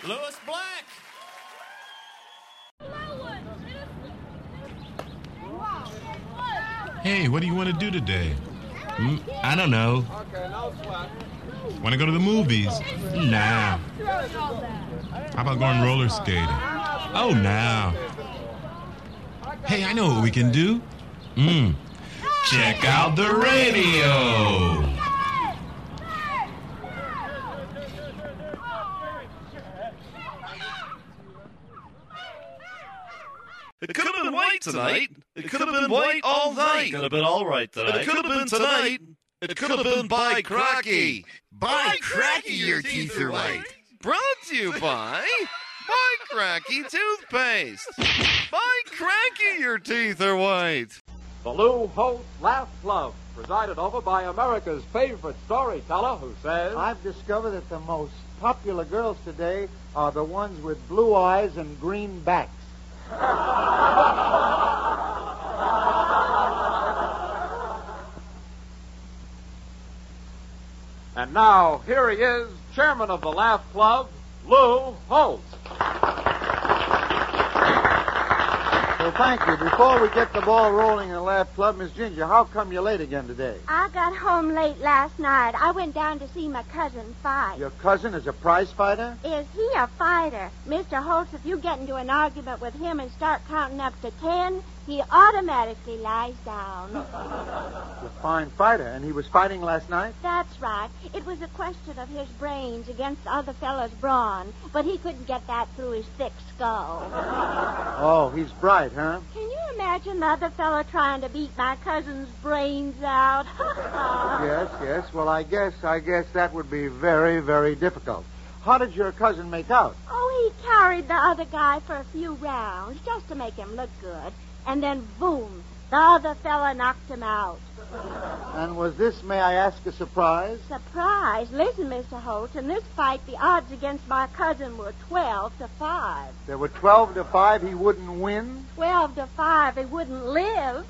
Lewis Black. Hey, what do you want to do today? I don't know. Want to go to the movies? Nah. How about going roller skating? Oh, nah. Hey, I know what we can do. Check out the radio. It could have been white tonight. It could have been white all night. Could have been all right tonight. It could have been tonight. It could have been by Cracky. By Cracky, your teeth are white. Brought to you by Cracky Toothpaste. By Cracky, your teeth are white. The Lou Holtz Laugh Club, presided over by America's favorite storyteller who says, I've discovered that the most popular girls today are the ones with blue eyes and green backs. And now, here he is, chairman of the Laugh Club, Lou Holtz. Well, thank you. Before we get the ball rolling in the Laugh Club, Miss Ginger, how come you're late again today? I got home late last night. I went down to see my cousin fight. Your cousin is a prize fighter? Is he a fighter? Mr. Holtz, if you get into an argument with him and start counting up to 10, he automatically lies down. He's a fine fighter, and he was fighting last night? That's right. It was a question of his brains against the other fellow's brawn, but he couldn't get that through his thick skull. Oh, he's bright, huh? Can you imagine the other fellow trying to beat my cousin's brains out? Yes. Well, I guess that would be very, very difficult. How did your cousin make out? Oh, he carried the other guy for a few rounds just to make him look good. And then, boom, the other fella knocked him out. And was this, may I ask, a surprise? Surprise? Listen, Mr. Holtz, in this fight, the odds against my cousin were 12-5. There were 12-5, he wouldn't win? 12-5, he wouldn't live.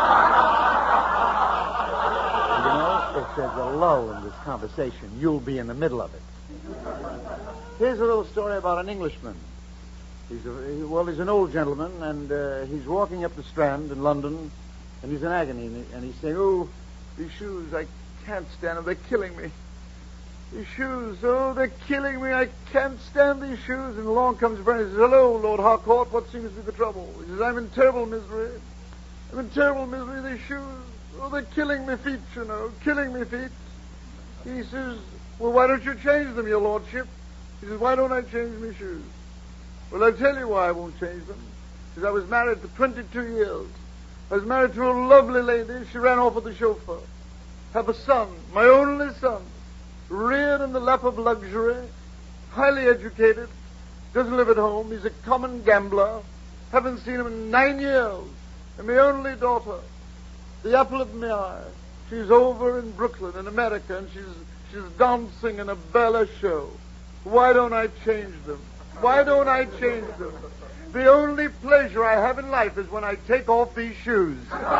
You know, if there's a lull in this conversation, you'll be in the middle of it. Here's a little story about an Englishman. He's an old gentleman, and he's walking up the Strand in London, and he's in agony, and he's saying, "Oh, these shoes, I can't stand them. They're killing me. These shoes, oh, they're killing me. I can't stand these shoes." And along comes Brent and says, "Hello, Lord Harcourt, what seems to be the trouble?" He says, "I'm in terrible misery. These shoes, oh, they're killing me feet, you know, killing me feet." He says, "Well, why don't you change them, your lordship?" He says, "Why don't I change my shoes?" "Well, I'll tell you why I won't change them. Because I was married for 22 years. I was married to a lovely lady. She ran off with the chauffeur. Have a son, my only son, reared in the lap of luxury, highly educated, doesn't live at home. He's a common gambler. Haven't seen him in 9 years. And my only daughter, the apple of my eye. She's over in Brooklyn, in America, and she's dancing in a ballet show. Why don't I change them? Why don't I change them? The only pleasure I have in life is when I take off these shoes."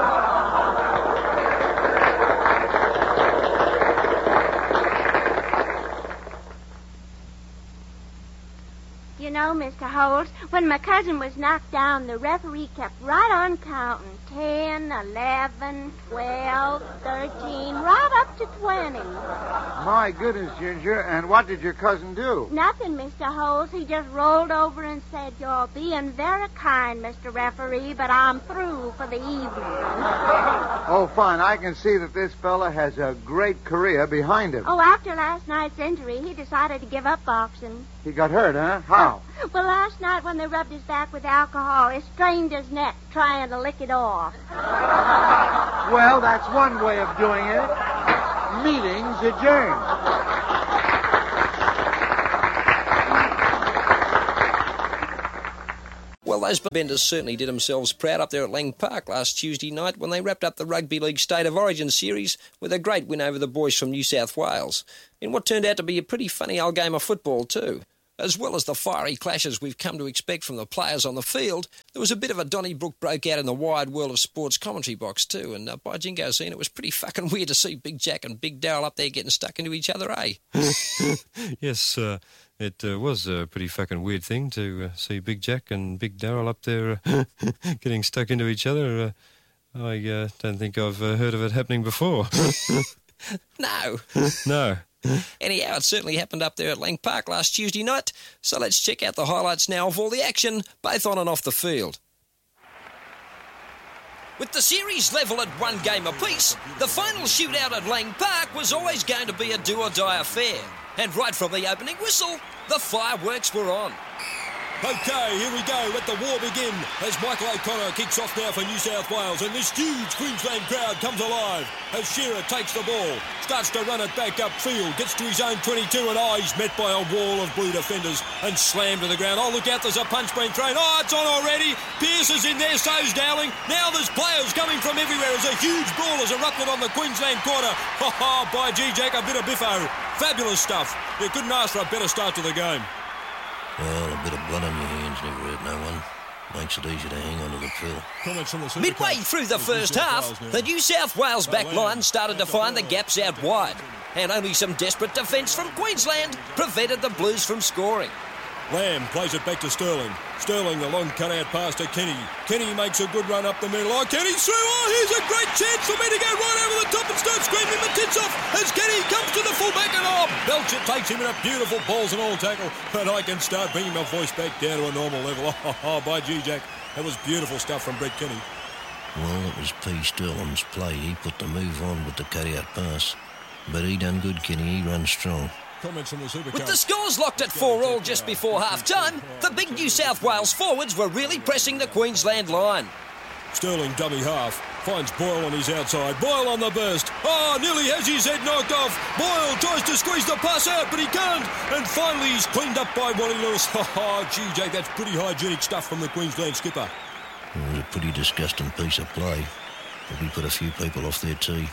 You know, Mr. Holtz, when my cousin was knocked down, the referee kept right on counting. 10, 11, 12, 13, right up to 20. My goodness, Ginger, and what did your cousin do? Nothing, Mr. Holtz. He just rolled over and said, "You're being very kind, Mr. Referee, but I'm through for the evening." Oh, fine. I can see that this fella has a great career behind him. Oh, after last night's injury, he decided to give up boxing. He got hurt, huh? How? Well, last night when they rubbed his back with alcohol, it strained his neck trying to lick it off. Well, that's one way of doing it. Meetings adjourned. Well, those benders certainly did themselves proud up there at Lang Park last Tuesday night when they wrapped up the Rugby League State of Origin series with a great win over the boys from New South Wales, in what turned out to be a pretty funny old game of football too. As well as the fiery clashes we've come to expect from the players on the field, there was a bit of a Donnybrook broke out in the wide world of sports commentary box too, and by jingo scene, it was pretty fucking weird to see Big Jack and Big Darryl up there getting stuck into each other, eh? Yes, it was a pretty fucking weird thing to see Big Jack and Big Darryl up there getting stuck into each other. I don't think I've heard of it happening before. No. No. Anyhow, it certainly happened up there at Lang Park last Tuesday night, so let's check out the highlights now of all the action, both on and off the field. With the series level at 1 game apiece, the final shootout at Lang Park was always going to be a do-or-die affair. And right from the opening whistle, the fireworks were on. OK, here we go. Let the war begin as Michael O'Connor kicks off now for New South Wales, and this huge Queensland crowd comes alive as Shearer takes the ball, starts to run it back upfield, gets to his own 22, and he's met by a wall of Blue defenders and slammed to the ground. Oh, look out, there's a punch being thrown. Oh, it's on already. Pearce is in there, so's Dowling. Now there's players coming from everywhere as a huge brawl has erupted on the Queensland quarter. Oh, by G-Jack, a bit of biffo. Fabulous stuff. You couldn't ask for a better start to the game. Well, a bit of blood on your hands never hurt no one. Makes it easier to hang on to the pill. Midway through the first half, the New South Wales back line started to find the gaps out wide, and only some desperate defence from Queensland prevented the Blues from scoring. Lamb plays it back to Sterling. Sterling, the long cut-out pass to Kenny. Kenny makes a good run up the middle. Oh, Kenny's through. Oh, here's a great chance for me to go right over the top and start screaming my tits off as Kenny comes to the fullback and Belcher takes him in a beautiful balls and all tackle. And I can start bringing my voice back down to a normal level. Oh, by G-Jack. That was beautiful stuff from Brett Kenny. Well, it was P. Sterling's play. He put the move on with the cut-out pass. But he done good, Kenny. He run strong. With the scores locked at 4-4 just before half-time, the big New South Wales forwards were really pressing the Queensland line. Sterling dummy half, finds Boyle on his outside. Boyle on the burst. Oh, nearly has his head knocked off. Boyle tries to squeeze the pass out, but he can't. And finally he's cleaned up by Wally Lewis. Oh, gee, Jake, that's pretty hygienic stuff from the Queensland skipper. It was a pretty disgusting piece of play. Probably put a few people off their tee.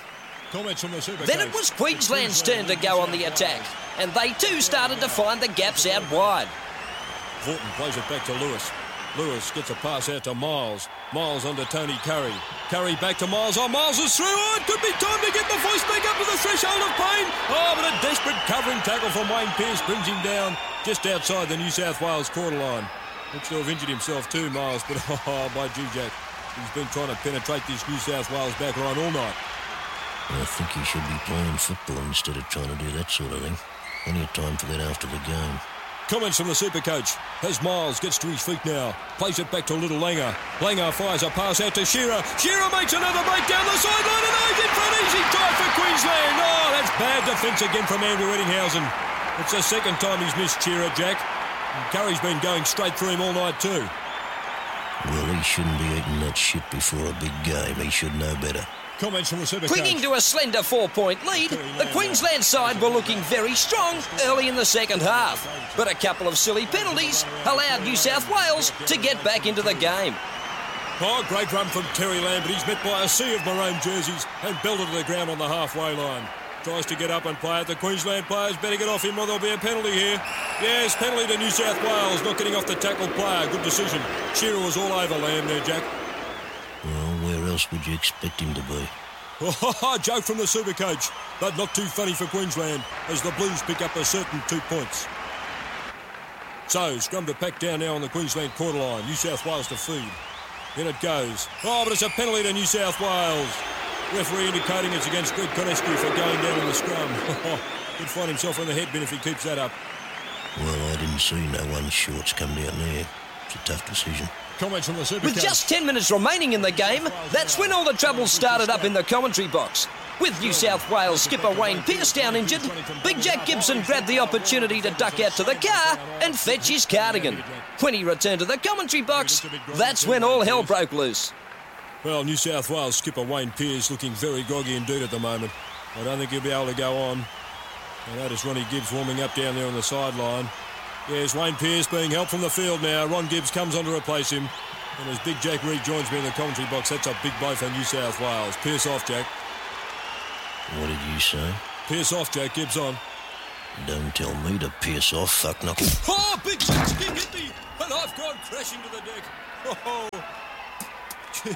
Then it was Queensland's turn to go on the attack, and they too started to find the gaps out wide. Vorton plays it back to Lewis. Lewis gets a pass out to Miles. Miles under Tony Curry. Curry back to Miles. Oh, Miles is through. Oh, it could be time to get the voice back up to the threshold of pain. Oh, but a desperate covering tackle from Wayne Pearce brings him down just outside the New South Wales quarter line. Looks to have injured himself too, Miles, but by G-Jack. He's been trying to penetrate this New South Wales back line all night. I think he should be playing football instead of trying to do that sort of thing. Plenty of time for that after the game. Comments from the Supercoach as Miles gets to his feet now. Plays it back to Little Langer. Langer fires a pass out to Shearer. Shearer makes another break down the sideline and he's in front. Easy try for Queensland. Oh, that's bad defence again from Andrew Eddinghausen. It's the second time he's missed Shearer, Jack. And Curry's been going straight through him all night too. Well, he shouldn't be eating that shit before a big game. He should know better. Comments from the Supercoach. Clinging to a slender 4-point lead, the Queensland side were looking very strong early in the second half. But a couple of silly penalties allowed New South Wales to get back into the game. Oh, great run from Terry Lambert. He's met by a sea of maroon jerseys and belted to the ground on the halfway line. Tries to get up and play it. The Queensland players better get off him or there'll be a penalty here. Yes, penalty to New South Wales, not getting off the tackle player. Good decision. Shearer was all over Lamb there, Jack. Well, where else would you expect him to be? Oh, joke from the Supercoach, but not too funny for Queensland as the Blues pick up a certain 2 points. So, scrum to pack down now on the Queensland quarter line. New South Wales to feed. In it goes. Oh, but it's a penalty to New South Wales. Referee indicating it's against Greg Conescu for going down in the scrum. Could find himself in the head bin if he keeps that up. Well, I didn't see no one shorts come down there. It's a tough decision. Comments from the Supercoach. With just 10 minutes remaining in the game, that's when all the trouble started up in the commentary box. With New South Wales skipper Wayne Pearce down injured, Big Jack Gibson grabbed the opportunity to duck out to the car and fetch his cardigan. When he returned to the commentary box, that's when all hell broke loose. Well, New South Wales skipper Wayne Pearce looking very groggy indeed at the moment. I don't think he'll be able to go on. I notice Ronnie Gibbs warming up down there on the sideline. Yes, Wayne Pearce being helped from the field now. Ron Gibbs comes on to replace him. And as Big Jack rejoins me in the commentary box, that's a big blow for New South Wales. Pearce off, Jack. What did you say? Pearce off, Jack. Gibbs on. Don't tell me to piss off, fuck knuckle. Oh, Big Jack's kick hit me, and I've gone crashing to the deck. Oh, gee.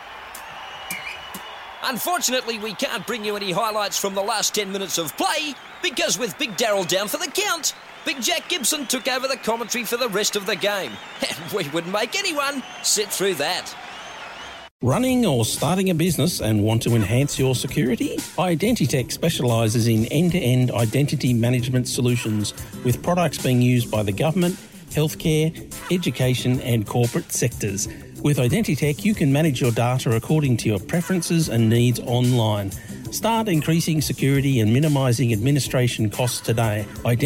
Unfortunately, we can't bring you any highlights from the last 10 minutes of play because with Big Darrell down for the count, Big Jack Gibson took over the commentary for the rest of the game. And we wouldn't make anyone sit through that. Running or starting a business and want to enhance your security? Identitech specialises in end-to-end identity management solutions with products being used by the government, healthcare, education and corporate sectors. With Identitech, you can manage your data according to your preferences and needs online. Start increasing security and minimising administration costs today.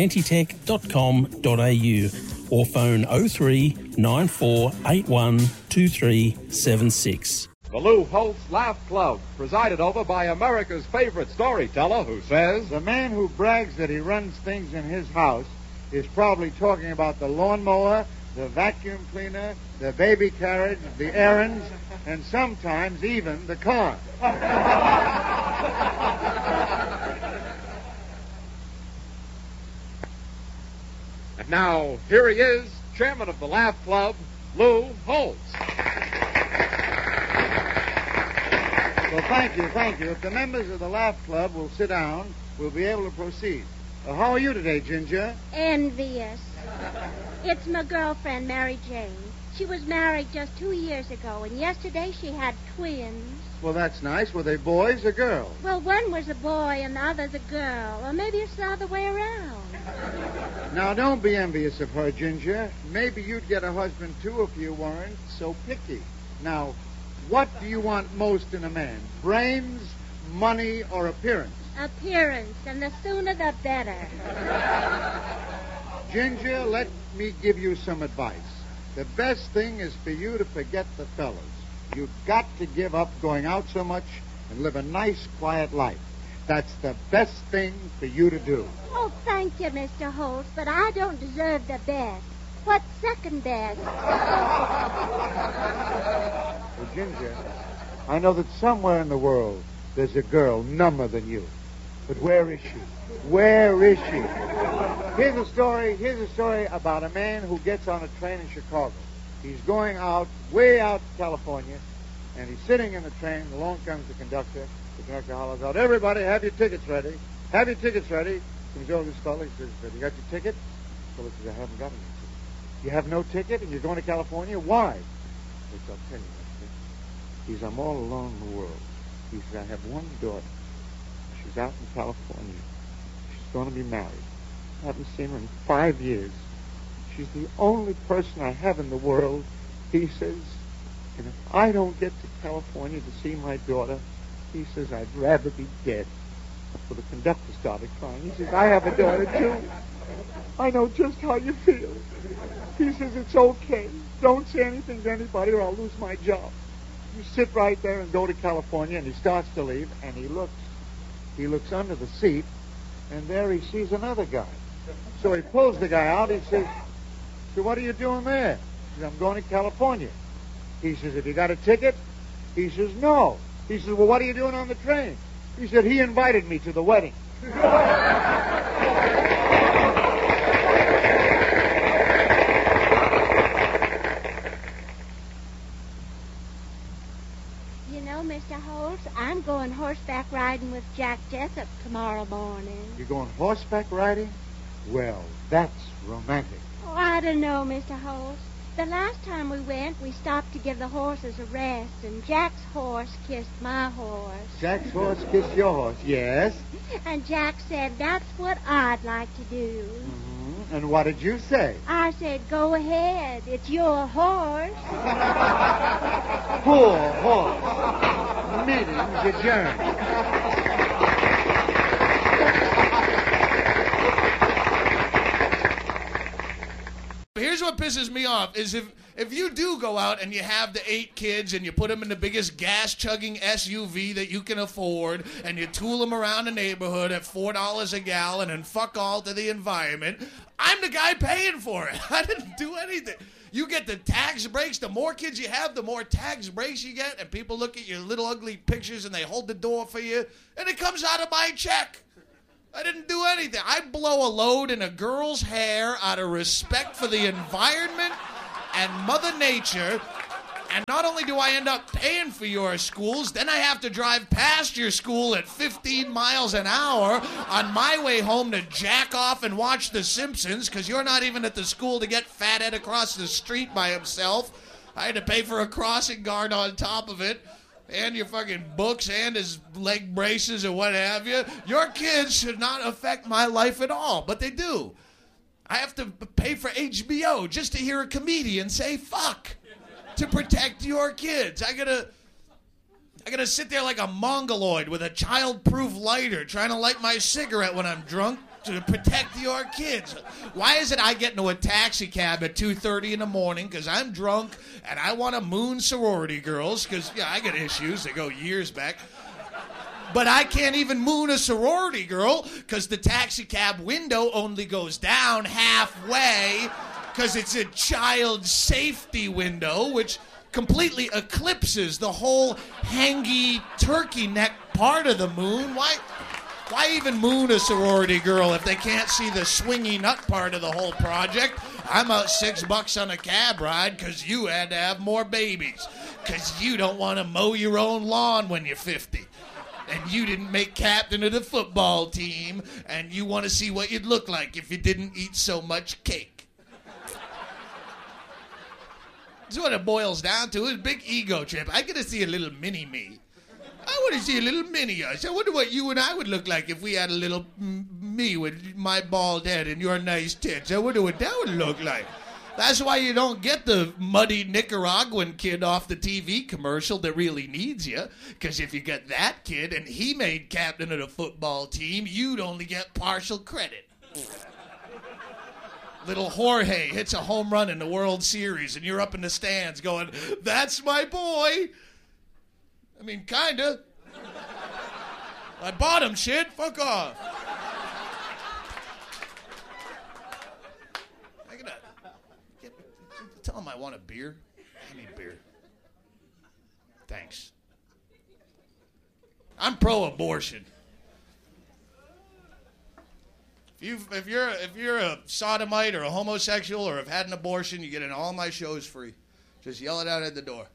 Identitech.com.au or phone 03 9481 2376. The Lou Holtz Laugh Club, presided over by America's favorite storyteller who says, the man who brags that he runs things in his house is probably talking about the lawnmower, the vacuum cleaner, the baby carriage, the errands, and sometimes even the car. And now, here he is, chairman of the Laugh Club, Lou Holtz. Well, thank you. If the members of the Laugh Club will sit down, we'll be able to proceed. How are you today, Ginger? Envious. It's my girlfriend, Mary Jane. She was married just 2 years ago, and yesterday she had twins. Well, that's nice. Were they boys or girls? Well, one was a boy and the other's a girl. Or maybe it's the other way around. Now, don't be envious of her, Ginger. Maybe you'd get a husband, too, if you weren't so picky. Now, what do you want most in a man? Brains, money, or appearance? Appearance, and the sooner the better. Ginger, let me give you some advice. The best thing is for you to forget the fellas. You've got to give up going out so much and live a nice, quiet life. That's the best thing for you to do. Oh, thank you, Mr. Holtz, but I don't deserve the best. What's second best? Well, Ginger, I know that somewhere in the world there's a girl number than you. But where is she? Where is she? Here's a story about a man who gets on a train in Chicago. He's going out, way out to California, and he's sitting in the train. Along comes the conductor. The conductor hollers out, "Everybody, have your tickets ready. Have your tickets ready." Comes over to this fellow. He says, "You got your ticket?" The fellow says, "I haven't got any ticket." "You have no ticket and you're going to California? Why?" He says, "I'll tell you, mister." He says, "I'm all alone in the world." He says, "I have one daughter. She's out in California. She's going to be married. I haven't seen her in 5 years. She's the only person I have in the world." He says, "And if I don't get to California to see my daughter," he says, "I'd rather be dead." So the conductor started crying. He says, "I have a daughter, too. I know just how you feel." He says, "It's okay. Don't say anything to anybody or I'll lose my job. You sit right there and go to California." And he starts to leave, and he looks under the seat, and there he sees another guy. So he pulls the guy out. He says, "So what are you doing there?" He says, "I'm going to California." He says, "Have you got a ticket?" He says, "No." He says, "Well, what are you doing on the train?" He said, "He invited me to the wedding." You know, Mr. Holtz, I'm going horseback riding with Jack Jessup tomorrow morning. You're going horseback riding? Well, that's romantic. Oh, I don't know, Mr. Holtz. The last time we went, we stopped to give the horses a rest, and Jack's horse kissed my horse. Jack's horse kissed your horse, yes. And Jack said, "That's what I'd like to do." Mm-hmm. And what did you say? I said, "Go ahead. It's your horse." Poor horse. Meeting's adjourned. Here's what pisses me off is if you do go out and you have the 8 kids and you put them in the biggest gas-chugging SUV that you can afford and you tool them around the neighborhood at $4 a gallon and fuck all to the environment, I'm the guy paying for it. I didn't do anything. You get the tax breaks. The more kids you have, the more tax breaks you get, and people look at your little ugly pictures and they hold the door for you, and it comes out of my check. I didn't do anything. I blow a load in a girl's hair out of respect for the environment and Mother Nature. And not only do I end up paying for your schools, then I have to drive past your school at 15 miles an hour on my way home to jack off and watch The Simpsons, because you're not even at the school to get Fat Ed across the street by himself. I had to pay for a crossing guard on top of it, and your fucking books and his leg braces or what have you. Your kids should not affect my life at all, but they do. I have to pay for HBO just to hear a comedian say fuck to protect your kids. I gotta sit there like a mongoloid with a child-proof lighter trying to light my cigarette when I'm drunk to protect your kids. Why is it I get into a taxi cab at 2:30 in the morning because I'm drunk and I want to moon sorority girls because, yeah, I got issues that go years back. But I can't even moon a sorority girl because the taxi cab window only goes down halfway because it's a child safety window, which completely eclipses the whole hangy turkey neck part of the moon. Why even moon a sorority girl if they can't see the swingy nut part of the whole project? I'm out $6 on a cab ride because you had to have more babies, because you don't want to mow your own lawn when you're 50. And you didn't make captain of the football team, and you want to see what you'd look like if you didn't eat so much cake. That's what it boils down to, is big ego trip. I get to see a little mini-me. I want to see a little mini-us. I wonder what you and I would look like if we had a little me with my bald head and your nice tits. I wonder what that would look like. That's why you don't get the muddy Nicaraguan kid off the TV commercial that really needs you. Because if you get that kid and he made captain of the football team, you'd only get partial credit. Little Jorge hits a home run in the World Series, and you're up in the stands going, "That's my boy." I mean, kinda. I bought him, shit. Fuck off. Tell him I want a beer. I need beer. Thanks. I'm pro-abortion. If you're a sodomite or a homosexual or have had an abortion, you get in all my shows free. Just yell it out at the door.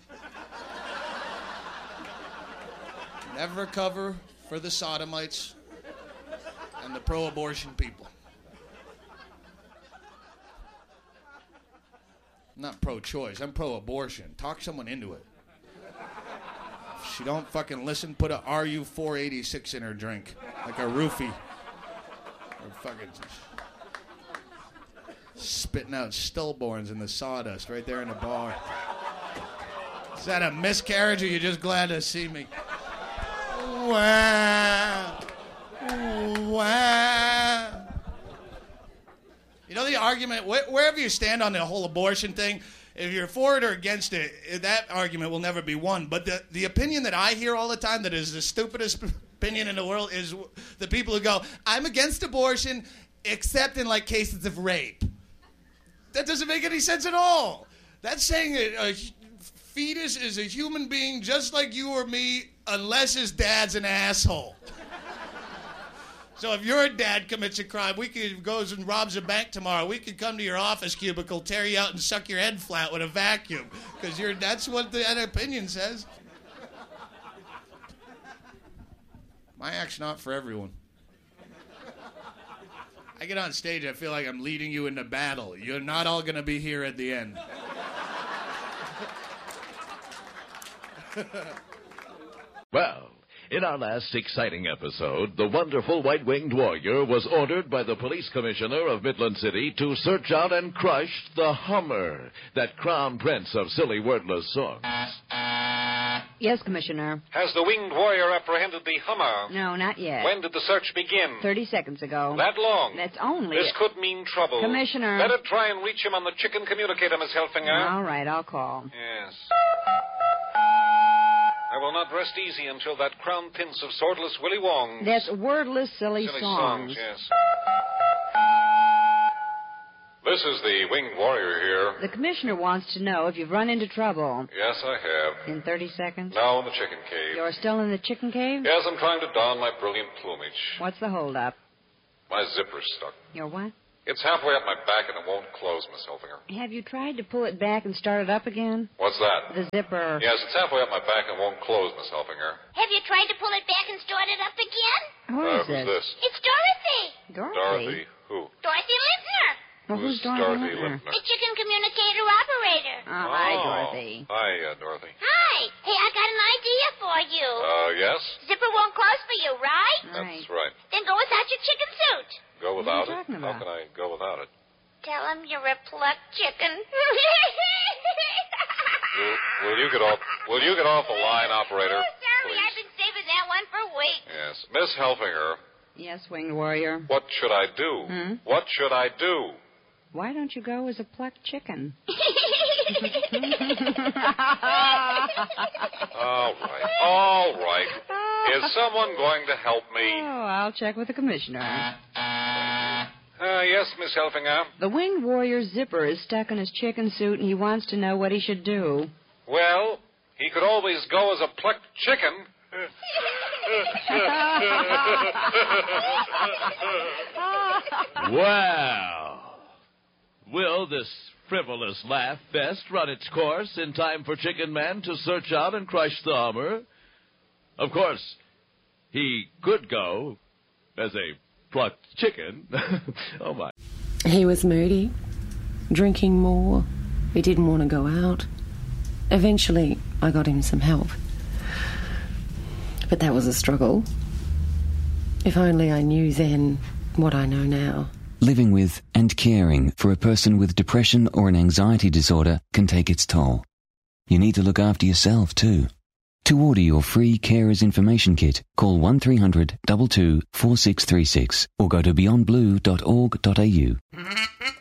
Never cover for the sodomites and the pro-abortion people. I'm not pro-choice. I'm pro-abortion. Talk someone into it. If she don't fucking listen, put a RU-486 in her drink. Like a roofie. Or fucking spitting out stillborns in the sawdust right there in the bar. Is that a miscarriage or you just glad to see me? Wow. Wow. You know the argument, wherever you stand on the whole abortion thing, if you're for it or against it, that argument will never be won. But the opinion that I hear all the time that is the stupidest opinion in the world is the people who go, "I'm against abortion except in like cases of rape." That doesn't make any sense at all. That's saying a fetus is a human being just like you or me unless his dad's an asshole. So if your dad commits a crime, goes and robs a bank tomorrow, we could come to your office cubicle, tear you out, and suck your head flat with a vacuum. Because that's what that opinion says. My act's not for everyone. I get on stage, I feel like I'm leading you into battle. You're not all going to be here at the end. Well, in our last exciting episode, the wonderful white-winged warrior was ordered by the police commissioner of Midland City to search out and crush the Hummer, that crown prince of silly wordless songs. Yes, Commissioner. Has the winged warrior apprehended the Hummer? No, not yet. When did the search begin? 30 seconds ago. That long? That's only... This could mean trouble. Commissioner. Better try and reach him on the chicken communicator, Miss Helfinger. All right, I'll call. Yes. I will not rest easy until that crown prince of swordless Willy Wong. That's wordless silly songs. Yes. This is the Winged Warrior here. The commissioner wants to know if you've run into trouble. Yes, I have. In 30 seconds? Now in the chicken cave. You're still in the chicken cave? Yes, I'm trying to don my brilliant plumage. What's the holdup? My zipper's stuck. Your what? It's halfway up my back and it won't close, Miss Helfinger. Have you tried to pull it back and start it up again? What's that? The zipper. Yes, it's halfway up my back and won't close, Miss Helfinger. Have you tried to pull it back and start it up again? Who is Who's this? It's Dorothy. Dorothy? Who? Dorothy Lintner. Well, who's Dorothy Lintner? The chicken communicator operator. Oh, hi, Dorothy. Hi, Dorothy. Hi. Hey, I got an idea for you. Yes? Zipper won't close for you, right? That's right. Then go without your chicken suit. Go without What are you it? talking How about? can I go without it? Tell him you're a plucked chicken. Will you get off the line, operator? Oh, sorry, Please. I've been saving that one for weeks. Yes. Miss Helfinger, Yes, Winged Warrior. what should I do? Hmm? What should I do? Why don't you go as a plucked chicken? All right. Is someone going to help me? Oh, I'll check with the commissioner. Yes, Miss Helfinger. The Winged Warrior's zipper is stuck in his chicken suit, and he wants to know what he should do. Well, he could always go as a plucked chicken. Wow. Will this frivolous laugh fest run its course in time for Chicken Man to search out and crush the Hummer? Of course, he could go as a plucked chicken. Oh, my. He was moody, drinking more. He didn't want to go out. Eventually, I got him some help. But that was a struggle. If only I knew then what I know now. Living with and caring for a person with depression or an anxiety disorder can take its toll. You need to look after yourself too. To order your free Carers Information Kit, call 1300 22 4636 or go to beyondblue.org.au.